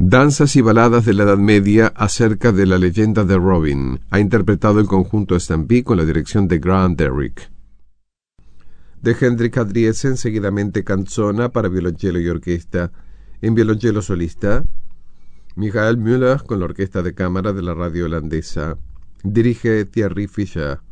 Danzas y baladas de la Edad Media acerca de la leyenda de Robin. Ha interpretado el conjunto Stampede con la dirección de Grant Derrick. De Hendrik Adriessen, seguidamente Canzona para violonchelo y orquesta. En violonchelo solista, Michael Müller con la orquesta de cámara de la radio holandesa. Dirige Thierry Fischer.